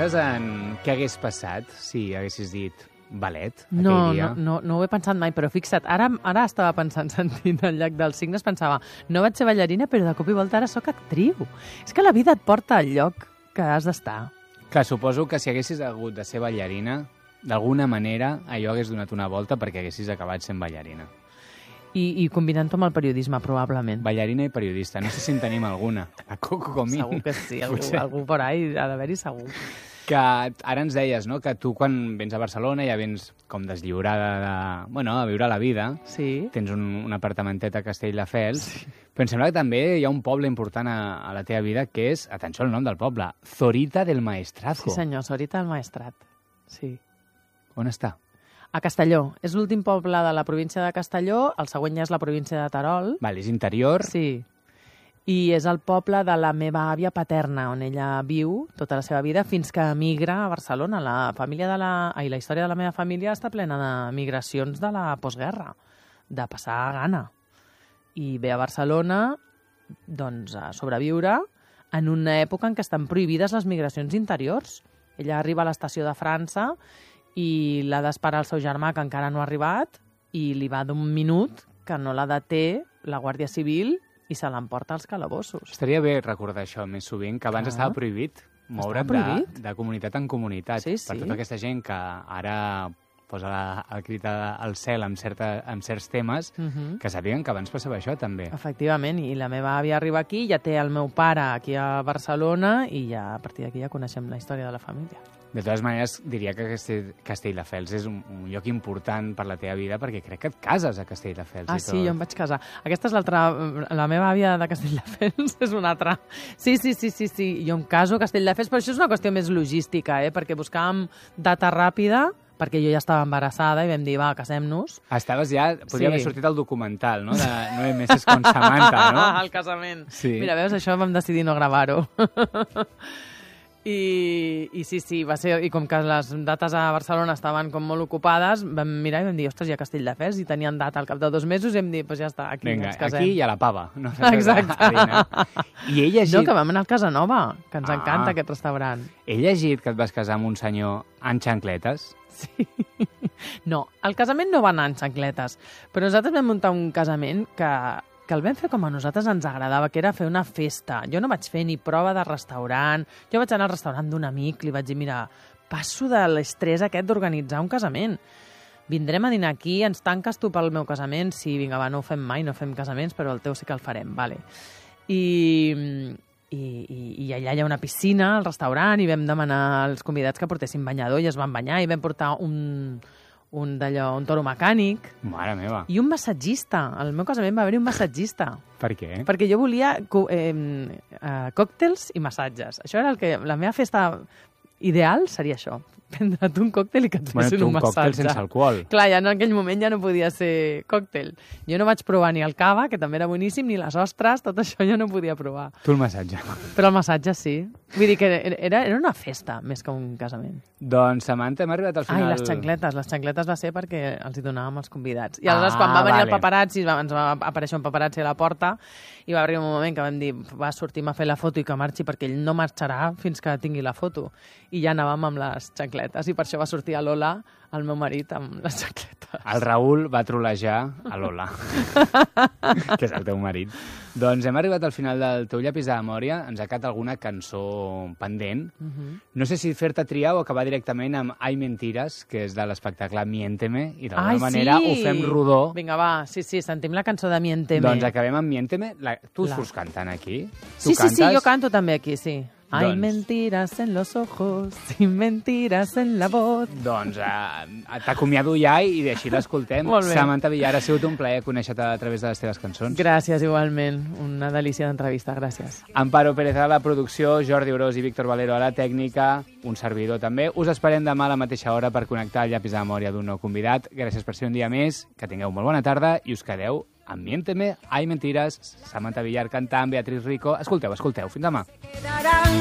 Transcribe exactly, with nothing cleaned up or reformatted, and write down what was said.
penses en què hagués passat si haguessis dit ballet no, aquell dia? No, no, no ho he pensat mai, però fixa't, ara, ara estava pensant, sentint el llac dels signes, pensava, no vaig ser ballarina, però de cop i volta ara sóc actriu. És que la vida et porta al lloc que has d'estar. Clar, suposo que si haguessis hagut de ser ballarina, d'alguna manera allò hagués donat una volta perquè haguessis acabat sent ballarina. I, i combinant-ho amb el periodisme, probablement. Ballarina i periodista. No sé si en tenim alguna. La Coco Comín. Segur que sí, algú, algú por ahí ha d'haver-hi segur. Que ara ens deies, no?, que tu quan vens a Barcelona ja vens com deslliurada de, bueno, a viure la vida. Sí. Tens un, un apartamentet a Castelldefels. Sí. Però em sembla que també hi ha un poble important a, a la teva vida que és, atenció al nom del poble, Zorita del Maestrazgo. Sí, senyor, Zorita del Maestrat. Sí. On està? A Castelló. És l'últim poble de la província de Castelló, el següent ja és la província de Terol. Vale, és interior. Sí. I és el poble de la meva àvia paterna, on ella viu tota la seva vida, fins que emigra a Barcelona. La família de la... Ai, la història de la meva família està plena de migracions de la postguerra, de passar gana. I ve a Barcelona, doncs, a sobreviure en una època en què estan prohibides les migracions interiors. Ella arriba a l'estació de França i l'ha d'esperar el seu germà, que encara no ha arribat, i li va d'un minut que no la deté la Guàrdia Civil i se l'emporta als calabossos. Estaria bé recordar això més sovint, que abans Clar. estava prohibit moure't prohibit? de, de comunitat en comunitat. Sí, sí. Per tota aquesta gent que ara posa la, el crit al cel amb, certa, amb certs temes, Uh -huh. que sàpiguen que abans passava això també. Efectivament, i la meva àvia arriba aquí, ja té el meu pare aquí a Barcelona i ja a partir d'aquí ja coneixem la història de la família. De totes maneres, diria que Castell, Castelldefels és un, un lloc important per la teva vida perquè crec que et cases a Castelldefels. Ah, i tot. sí, jo em vaig casar. Aquesta és l'altra... La meva àvia de Castelldefels és una altra. Sí, sí, sí, sí, sí. Jo em caso a Castelldefels, però això és una qüestió més logística, eh? Perquè buscàvem data ràpida, perquè jo ja estava embarassada i vam dir, va, casem-nos. Estaves ja... Podria Sí. haver sortit el documental, no?, de nueve meses con Samantha, no? El casament. Sí. Mira, veus, això vam decidir no gravar-ho. I, I sí, sí, va ser... I com que les dates a Barcelona estaven com molt ocupades, vam mirar i vam dir, ostres, hi ha Castelldefels, i tenien data al cap de dos mesos, i vam dir, doncs pues ja està, aquí Vinga, ens casem. aquí i a la pava. No? Exacte. A dinar. I he llegit... No, que vam anar al Casanova, que ens Ah. encanta aquest restaurant. He llegit que et vas casar amb un senyor en xancletes. Sí. No, el casament no va anar en xancletes, però nosaltres vam muntar un casament que, que el vam fer com a nosaltres ens agradava, que era fer una festa. Jo no vaig fer ni prova de restaurant. Jo vaig anar al restaurant d'un amic, li vaig dir, mira, passo de l'estrès aquest d'organitzar un casament. Vindrem a dinar aquí, ens tanques tu pel meu casament? Sí, vinga, va, no ho fem mai, no fem casaments, però el teu sí que el farem, vale. I... I, i, i allà hi ha una piscina al restaurant i vam demanar als convidats que portessin banyador i es van banyar i vam portar un, un d'allò, un toro mecànic Mare meva. i un massatgista. Al meu casament va haver-hi un massatgista. Per què? Perquè jo volia co- eh, eh, còctels i massatges. Això era el que... La meva festa ideal seria això. Prendre't un còctel i que et Bueno, fessin tu un un còctel massatge. sense alcohol. Clar, ja en aquell moment ja no podia ser còctel. Jo no vaig provar ni el cava, que també era boníssim, ni les ostres, tot això jo no podia provar. Tu el massatge. Però el massatge sí. Vull dir que era, era una festa més que un casament. Doncs, Samantha, hem arribat al Ai, final... les xancletes. Les xancletes va ser perquè els hi donàvem als convidats. I aleshores, Ah, quan va venir vale. el paparazzi, va, ens va aparèixer un paparazzi a la porta i va arribar un moment que vam dir, va sortir a fer la foto i que marxi perquè ell no marxarà fins que tingui la foto. I ja anàvem amb les xancletes i per això va sortir a Lola, el meu marit, amb les xancletes. El Raül va trolejar a Lola, que és el teu marit. Doncs hem arribat al final del teu llapis de memòria. Ens ha quedat alguna cançó pendent. Uh -huh. No sé si fer-te triar o acabar directament amb Ay Mentiras, que és de l'espectacle Miénteme, i d'alguna Ai, manera sí! ho fem rodó. Vinga, va, sí, sí, sentim la cançó de Miénteme. Doncs acabem amb Miénteme. La... Tu La- surts cantant aquí? Sí, Tu sí, sí, cantes? jo canto també aquí, sí. Hay Doncs- mentiras en los ojos y mentiras en la voz. Doncs uh, t'acomiado ja i així l'escoltem. Molt bé. Samantha Villar, ha sigut un plaer conèixer-te a través de les teves cançons. Gràcies, igualment. Una delícia d'entrevista, gràcies. Amparo Pérez a la producció, Jordi Orós i Víctor Valero a la tècnica, un servidor també. Us esperem demà a la mateixa hora per connectar el llapis de memòria d'un nou convidat. Gràcies per ser un dia més, que tingueu molt bona tarda i us quedeu amb Miénteme, Hay Mentiras, Samantha Villar cantant, Beatriz Rico. Escolteu, escolteu. Fins demà.